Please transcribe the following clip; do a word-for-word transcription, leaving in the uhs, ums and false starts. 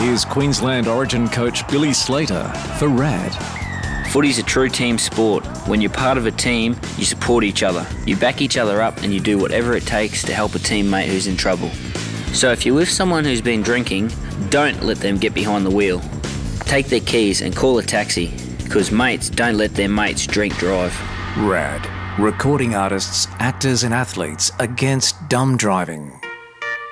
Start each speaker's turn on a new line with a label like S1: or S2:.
S1: Here's Queensland Origin coach Billy Slater for RAD.
S2: Footy's a true team sport. When you're part of a team, you support each other. You back each other up and you do whatever it takes to help a teammate who's in trouble. So if you're with someone who's been drinking, don't let them get behind the wheel. Take their keys and call a taxi, because mates don't let their mates drink drive.
S1: RAD. Recording artists, actors and athletes against dumb driving.